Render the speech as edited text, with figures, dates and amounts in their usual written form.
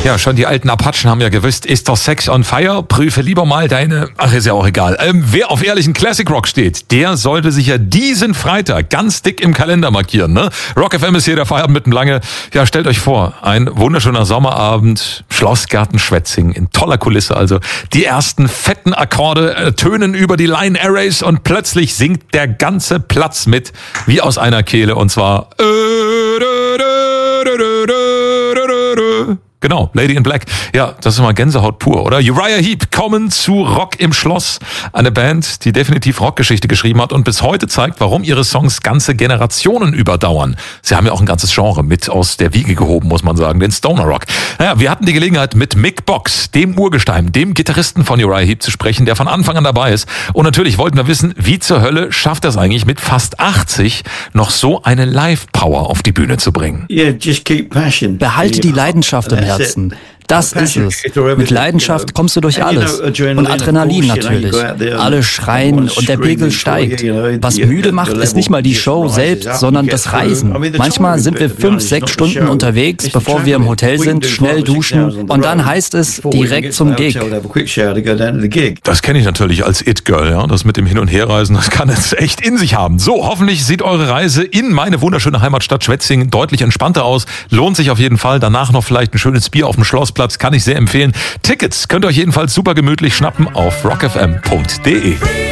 Ja, schon die alten Apachen haben ja gewusst, ist der Sex on fire? Prüfe lieber mal deine... Ach, ist ja auch egal. Wer auf ehrlichen Classic Rock steht, der sollte sich ja diesen Freitag ganz dick im Kalender markieren. Ne? Rock FM ist hier der Feierabend mit dem Lange. Ja, stellt euch vor, ein wunderschöner Sommerabend, Schlossgarten Schwetzingen, in toller Kulisse. Also die ersten fetten Akkorde tönen über die Line Arrays und plötzlich singt der ganze Platz mit, wie aus einer Kehle. Und zwar... Genau, Lady in Black. Ja, das ist mal Gänsehaut pur, oder? Uriah Heep kommen zu Rock im Schloss. Eine Band, die definitiv Rockgeschichte geschrieben hat und bis heute zeigt, warum ihre Songs ganze Generationen überdauern. Sie haben ja auch ein ganzes Genre mit aus der Wiege gehoben, muss man sagen, den Stoner Rock. Naja, wir hatten die Gelegenheit, mit Mick Box, dem Urgestein, dem Gitarristen von Uriah Heep zu sprechen, der von Anfang an dabei ist. Und natürlich wollten wir wissen, wie zur Hölle schafft er es eigentlich mit fast 80 noch so eine Live-Power auf die Bühne zu bringen? Behalte die Leidenschaft im Herzen. Das ist es. Mit Leidenschaft kommst du durch alles. Und Adrenalin natürlich. Alle schreien und der Pegel steigt. Was müde macht, ist nicht mal die Show selbst, sondern das Reisen. Manchmal sind wir 5-6 Stunden unterwegs, bevor wir im Hotel sind, schnell duschen und dann heißt es direkt zum Gig. Das kenne ich natürlich als It-Girl, ja. Das mit dem Hin- und Herreisen, das kann es echt in sich haben. So, hoffentlich sieht eure Reise in meine wunderschöne Heimatstadt Schwetzingen deutlich entspannter aus. Lohnt sich auf jeden Fall. Danach noch vielleicht ein schönes Bier auf dem Schlossplatz, kann ich sehr empfehlen. Tickets könnt ihr euch jedenfalls super gemütlich schnappen auf rockfm.de.